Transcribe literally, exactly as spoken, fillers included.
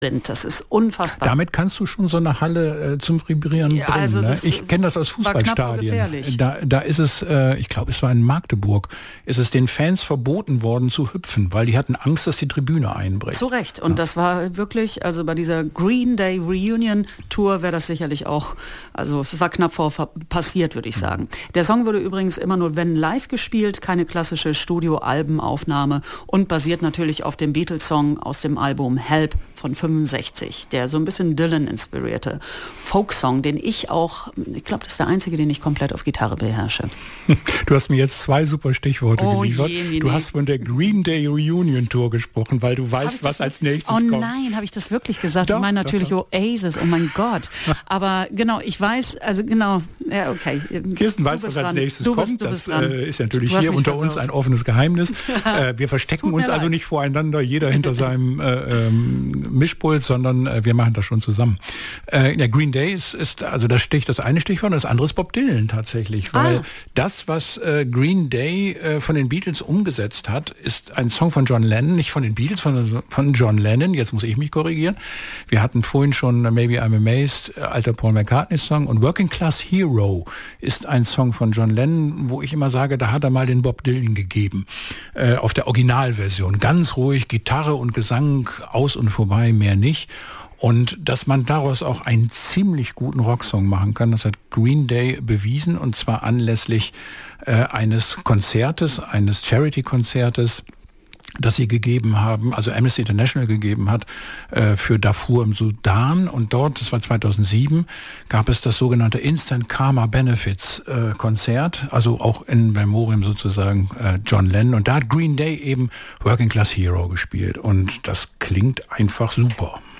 sind. Das ist unfassbar. Damit kannst du schon so eine Halle äh, zum Vibrieren Ja, bringen. also Ne? das Ich kenne das aus Fußballstadien. Da, da ist es, äh, ich glaube, es war in Magdeburg, ist es den Fans verboten worden zu hüpfen, weil die hatten Angst, dass die Tribüne einbricht. Zu Recht. Und ja. das war wirklich, also bei dieser Green Day Reunion Tour wäre das sicherlich auch, also es war knapp vor passiert, würde ich sagen. Der Song wurde übrigens immer nur wenn live gespielt, keine klassische Studio-Albenaufnahme und basiert natürlich auf dem Beatles-Song aus dem Album Help von fünfundsechzig, der so ein bisschen Dylan-inspirierte Folksong, den ich auch, ich glaube, das ist der einzige, den ich komplett auf Gitarre beherrsche. Du hast mir jetzt zwei super Stichworte oh geliefert. Je, du nee. hast von der Green Day Reunion Tour gesprochen, weil du weißt, was als nächstes oh, kommt. Oh nein, habe ich das wirklich gesagt? Doch, ich meine natürlich doch, doch. Oasis, oh mein Gott. Aber genau, ich weiß, also genau, ja okay. Kirsten weiß, was als dran. nächstes du kommt. Bist, das äh, ist natürlich hier unter verwirrt. uns ein offenes Geheimnis. äh, wir verstecken uns also leid. nicht voreinander, jeder hinter seinem äh, ähm, Mischpult, sondern äh, wir machen das schon zusammen. Äh, der Green Day ist, ist also das Stich, das eine Stichwort, das andere ist Bob Dylan tatsächlich, weil ah. das, was äh, Green Day äh, von den Beatles umgesetzt hat, ist ein Song von John Lennon, nicht von den Beatles, von, von John Lennon, jetzt muss ich mich korrigieren. Wir hatten vorhin schon uh, Maybe I'm Amazed, äh, alter Paul McCartney-Song, und Working Class Hero ist ein Song von John Lennon, wo ich immer sage, da hat er mal den Bob Dylan gegeben, äh, auf der Originalversion. Ganz ruhig, Gitarre und Gesang aus und vorbei, mehr nicht. Und dass man daraus auch einen ziemlich guten Rocksong machen kann, das hat Green Day bewiesen, und zwar anlässlich äh, eines Konzertes, eines Charity-Konzertes, das sie gegeben haben, also Amnesty International gegeben hat, äh, für Darfur im Sudan. Und dort, das war zweitausendsieben, gab es das sogenannte Instant Karma Benefits äh, Konzert, also auch in Memoriam sozusagen äh, John Lennon. Und da hat Green Day eben Working Class Hero gespielt. Und das klingt einfach super.